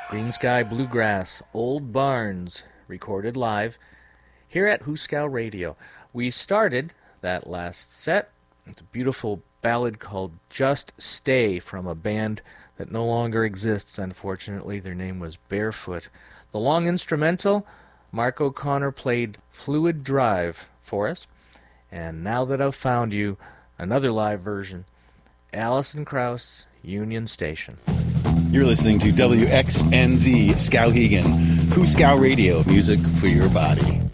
Green Sky Bluegrass, Old Barns, recorded live here at Hooskow Radio. We started that last set with a beautiful ballad called Just Stay from a band that no longer exists, unfortunately. Their name was Barefoot. The long instrumental, Mark O'Connor played Fluid Drive for us. And Now That I've Found You, another live version, Alison Krauss, Union Station. You're listening to WXNZ Skowhegan, Hooskow Radio, music for your body.